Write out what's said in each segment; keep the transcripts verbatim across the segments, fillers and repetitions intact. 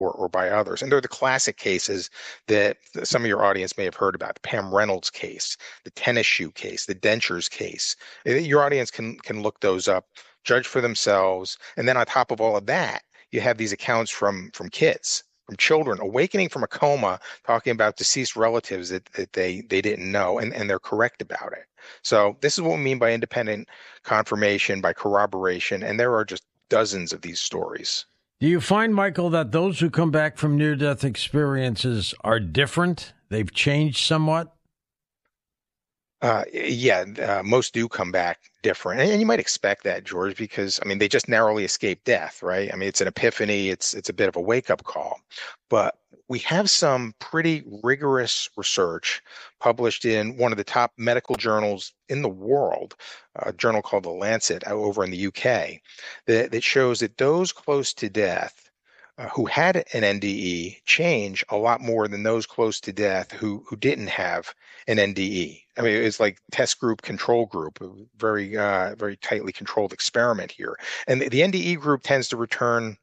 or, or by others. And they're the classic cases that some of your audience may have heard about: the Pam Reynolds case, the tennis shoe case, the dentures case. Your audience can can look those up, judge for themselves. And then on top of all of that, you have these accounts from from kids, from children awakening from a coma, talking about deceased relatives that, that they, they didn't know, and, and they're correct about it. So this is what we mean by independent confirmation, by corroboration, and there are just dozens of these stories. Do you find, Michael, that those who come back from near-death experiences are different? They've changed somewhat? Uh, yeah, uh, most do come back different, and, and you might expect that, George, because I mean they just narrowly escaped death, right? I mean it's an epiphany, it's it's a bit of a wake-up call, but we have some pretty rigorous research published in one of the top medical journals in the world, a journal called The Lancet over in the U K, that, that shows that those close to death Uh, who had an N D E change a lot more than those close to death who who didn't have an N D E. I mean, it's like test group, control group, a very uh, very tightly controlled experiment here. And the, the N D E group tends to return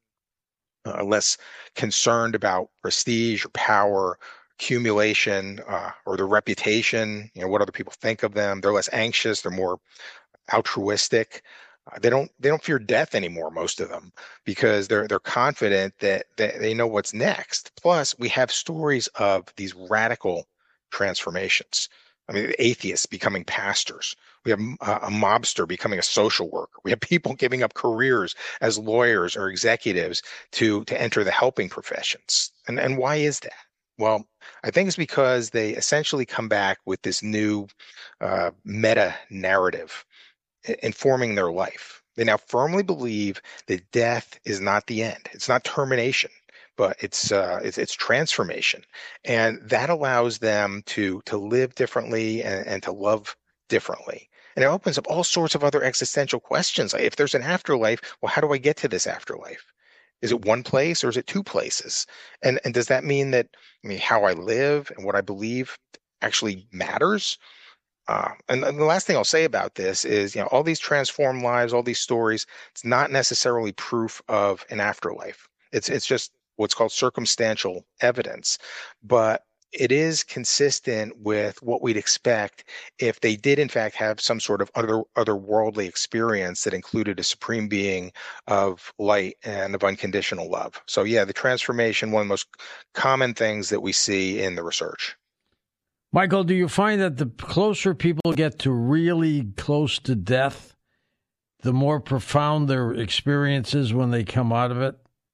uh, less concerned about prestige or power, accumulation, uh, or their reputation. You know, what other people think of them. They're less anxious. They're more altruistic. Uh, they don't they don't fear death anymore, most of them, because they're they're confident that, that they know what's next. Plus, we have stories of these radical transformations. I mean, atheists becoming pastors. We have a, a mobster becoming a social worker. We have people giving up careers as lawyers or executives to to enter the helping professions. And and why is that? Well, I think it's because they essentially come back with this new uh, meta narrative informing their life. They now firmly believe that death is not the end. It's not termination, but it's uh, it's, it's transformation, and that allows them to to live differently and, and to love differently. And it opens up all sorts of other existential questions. Like, if there's an afterlife, well, how do I get to this afterlife? Is it one place or is it two places? And and does that mean that I mean how I live and what I believe actually matters? Uh, and, and the last thing I'll say about this is, you know, all these transformed lives, all these stories, it's not necessarily proof of an afterlife. It's it's just what's called circumstantial evidence, but it is consistent with what we'd expect if they did in fact have some sort of other otherworldly experience that included a supreme being of light and of unconditional love. So yeah, the transformation, one of the most common things that we see in the research. Michael, do you find that the closer people get to really close to death, the more profound their experience is when they come out of it?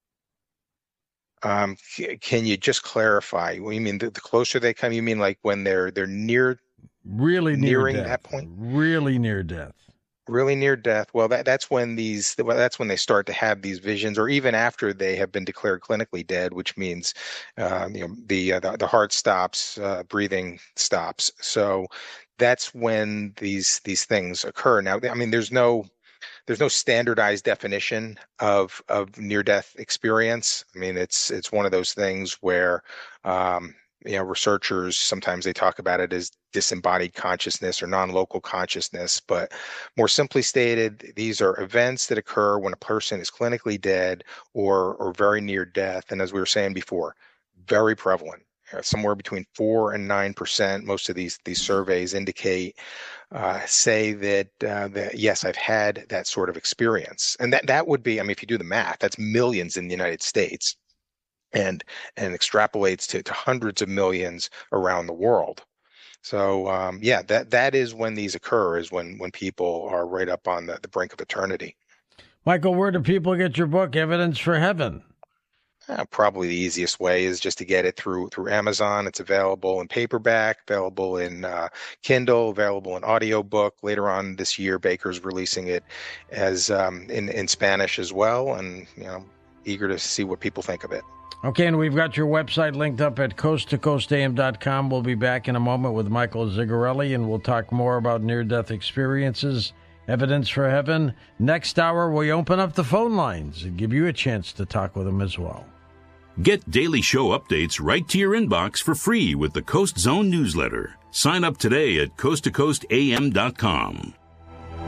Um, can you just clarify? What you mean? The, the closer they come, you mean like when they're they're near, really near nearing death. that point? Really near death. Really near death. Well, that that's when these that's when they start to have these visions, or even after they have been declared clinically dead, which means uh, you know the, uh, the the heart stops, uh, breathing stops. So that's when these these things occur. Now, I mean, there's no there's no standardized definition of of near death experience. I mean, it's it's one of those things where um, you know, researchers, sometimes they talk about it as disembodied consciousness or non-local consciousness, but more simply stated, these are events that occur when a person is clinically dead or or very near death. And as we were saying before, very prevalent, somewhere between four and nine percent. Most of these these surveys indicate, uh, say that, uh, that, yes, I've had that sort of experience. And that, that would be, I mean, if you do the math, that's millions in the United States. and and extrapolates to, to hundreds of millions around the world. So um, yeah, that that is when these occur, is when when people are right up on the, the brink of eternity. Michael, where do people get your book, Evidence for Heaven? Uh, probably the easiest way is just to get it through through Amazon. It's available in paperback, available in uh, Kindle, available in audiobook. Later on this year, Baker's releasing it as um, in in Spanish as well, and you know, eager to see what people think of it. Okay, and we've got your website linked up at coast to coast a m dot com. We'll be back in a moment with Michael Zigarelli, and we'll talk more about near-death experiences, Evidence for Heaven. Next hour, we open up the phone lines and give you a chance to talk with them as well. Get daily show updates right to your inbox for free with the Coast Zone newsletter. Sign up today at coast to coast a m dot com.